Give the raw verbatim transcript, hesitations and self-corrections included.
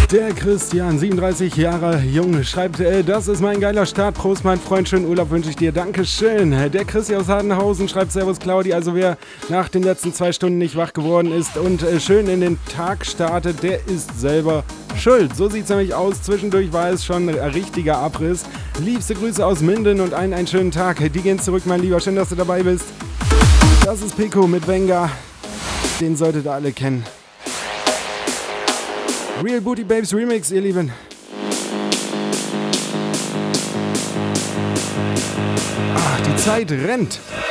Der Christian, siebenunddreißig Jahre jung, schreibt, äh, das ist mein geiler Start. Prost, mein Freund, schönen Urlaub wünsche ich dir. Dankeschön. Der Christi aus Hardenhausen schreibt, servus Claudi, also wer nach den letzten zwei Stunden nicht wach geworden ist und äh, schön in den Tag startet, der ist selber schuld. So sieht es nämlich aus. Zwischendurch war es schon ein richtiger Abriss. Liebste Grüße aus Minden und einen, einen schönen Tag. Die gehen zurück, mein Lieber. Schön, dass du dabei bist. Das ist Pico mit Venga. Den solltet ihr alle kennen. Real Booty Babes Remix, ihr Lieben. Ach, die Zeit rennt.